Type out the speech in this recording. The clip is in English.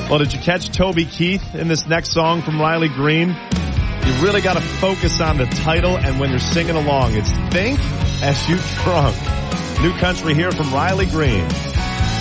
Well, did you catch Toby Keith in this next song from Riley Green? You really got to focus on the title and when you're singing along. It's Think As You Drunk. New country here from Riley Green.